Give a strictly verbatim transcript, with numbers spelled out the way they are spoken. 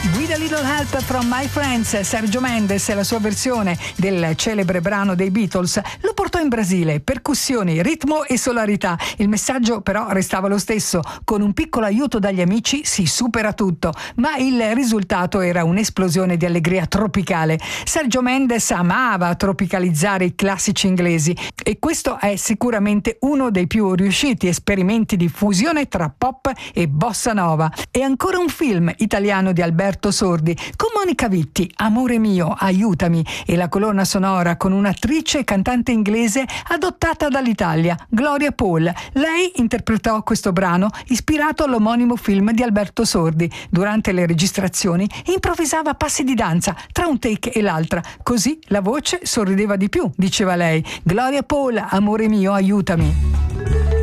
With a Little Help from My Friends, Sergio Mendes e la sua versione del celebre brano dei Beatles lo portò in Brasile, percussioni, ritmo e solarità. Il messaggio però restava lo stesso: con un piccolo aiuto dagli amici si supera tutto, ma il risultato era un'esplosione di allegria tropicale. Sergio Mendes amava tropicalizzare i classici inglesi e questo è sicuramente uno dei più riusciti esperimenti di fusione tra pop e bossa nova. E ancora un film italiano di Alberto Sordi con Monica Vitti, Amore mio, aiutami, e la colonna sonora con un'attrice e cantante inglese adottata dall'Italia, Gloria Paul. Lei interpretò questo brano ispirato all'omonimo film di Alberto Sordi. Durante le registrazioni improvvisava passi di danza tra un take e l'altra, così la voce sorrideva di più, diceva lei. Gloria Paul, Amore mio, aiutami.